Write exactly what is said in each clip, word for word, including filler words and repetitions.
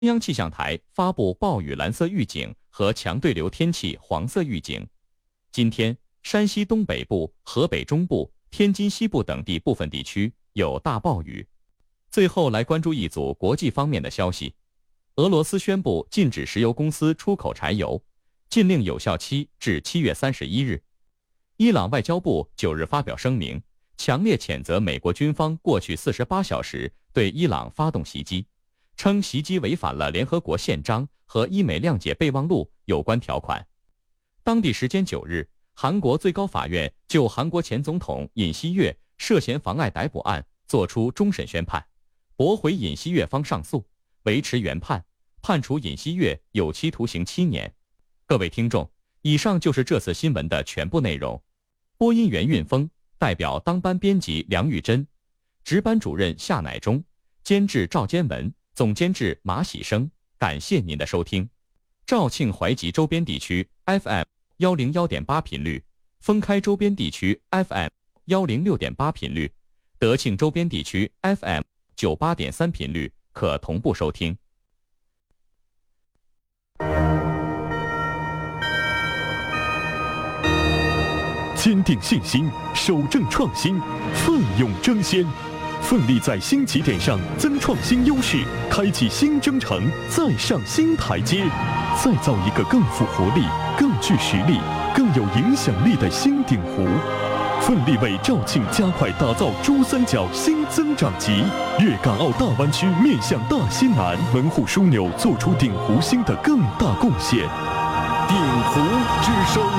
中央气象台发布暴雨蓝色预警和强对流天气黄色预警。今天，山西东北部、河北中部、天津西部等地部分地区有大暴雨。最后来关注一组国际方面的消息。俄罗斯宣布禁止石油公司出口柴油，禁令有效期至七月三十一日。伊朗外交部九日发表声明，强烈谴责美国军方过去四十八小时对伊朗发动袭击，称袭击违反了联合国宪章和伊美谅解备忘录有关条款。当地时间九日，韩国最高法院就韩国前总统尹锡悦涉嫌妨碍逮捕案作出终审宣判，驳回尹锡悦方上诉，维持原判，判处尹锡悦有期徒刑七年。各位听众，以上就是这次新闻的全部内容。播音员运峰，代表当班编辑梁玉珍，值班主任夏乃忠，监制赵坚文，总监制马喜生。感谢您的收听。肇庆淮吉周边地区 F M 一零一点八 频率，封开周边地区 F M 一零六点八 频率，德庆周边地区 F M 九八点三 频率可同步收听。 坚定信心，守正创新，奋勇争先，奋力在新起点上增创新优势，开启新征程，再上新台阶，再造一个更富活力、更具实力、更有影响力的新鼎湖。奋力为肇庆加快打造珠三角新增长极，粤港澳大湾区面向大西南，门户枢纽做出鼎湖新的更大贡献。鼎湖之声。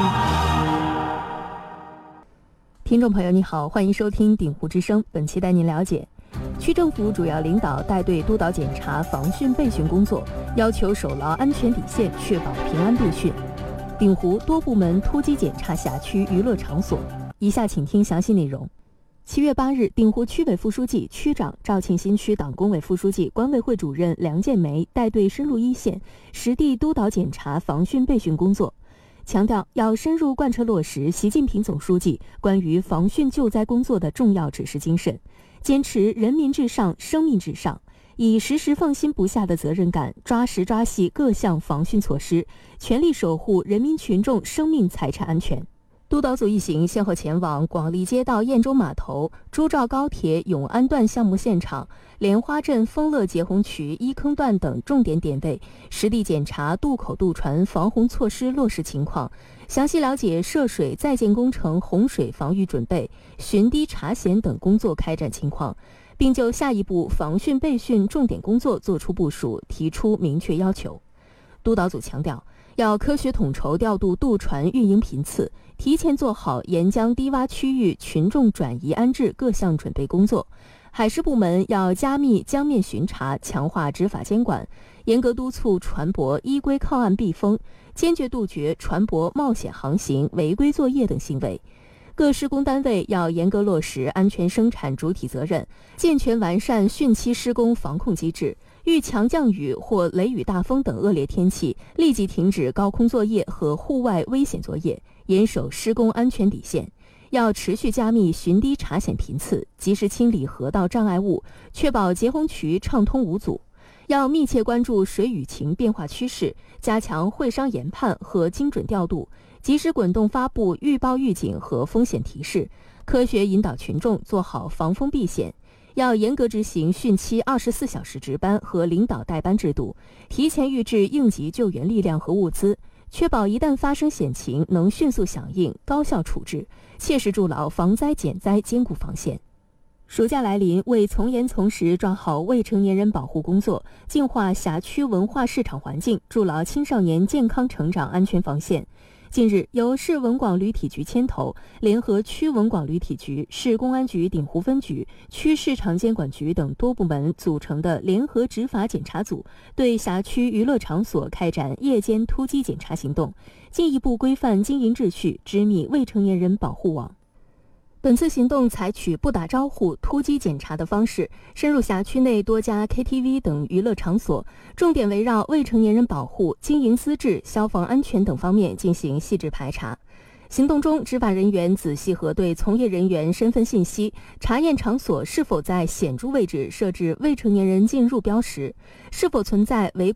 听众朋友你好，欢迎收听鼎湖之声。本期带您了解，区政府主要领导带队督导检查防汛备汛工作，要求守牢安全底线，确保平安度汛。鼎湖多部门突击检查辖区娱乐场所。以下请听详细内容。七月八日，鼎湖区委副书记、区长、肇庆新区党工委副书记、管委会主任梁建梅带队深入一线，实地督导检查防汛备汛工作，强调要深入贯彻落实习近平总书记关于防汛救灾工作的重要指示精神，坚持人民至上、生命至上，以时时放心不下的责任感，抓实抓细各项防汛措施，全力守护人民群众生命财产安全。督导组一行先后前往广利街道兖州码头、朱兆高铁永安段项目现场、莲花镇丰乐截洪渠一坑段等重点点位，实地检查渡口渡船防洪措施落实情况，详细了解涉水在建工程洪水防御准备、巡堤查险等工作开展情况，并就下一步防汛备汛重点工作作出部署，提出明确要求。督导组强调，要科学统筹调度渡船运营频次，提前做好沿江低洼区域群众转移安置各项准备工作。海事部门要加密江面巡查，强化执法监管，严格督促船舶依规靠岸避风，坚决杜绝船舶冒险航行、违规作业等行为。各施工单位要严格落实安全生产主体责任，健全完善汛期施工防控机制。遇强降雨或雷雨大风等恶劣天气，立即停止高空作业和户外危险作业，严守施工安全底线。要持续加密巡堤查险频次，及时清理河道障碍物，确保截洪渠畅通无阻。要密切关注水雨情变化趋势，加强会商研判和精准调度，及时滚动发布预报预警和风险提示，科学引导群众做好防风避险。要严格执行汛期二十四小时值班和领导带班制度，提前预置应急救援力量和物资，确保一旦发生险情能迅速响应、高效处置，切实筑牢防灾减灾坚固防线。暑假来临，为从严从实抓好未成年人保护工作，净化辖区文化市场环境，筑牢青少年健康成长安全防线。近日，由市文广旅体局牵头，联合区文广旅体局、市公安局鼎湖分局、区市场监管局等多部门组成的联合执法检查组，对辖区娱乐场所开展夜间突击检查行动，进一步规范经营秩序，织密未成年人保护网。本次行动采取不打招呼、突击检查的方式，深入辖区内多家 K T V 等娱乐场所，重点围绕未成年人保护、经营资质、消防安全等方面进行细致排查。行动中，执法人员仔细核对从业人员身份信息，查验场所是否在显著位置设置未成年人进入标识，是否存在违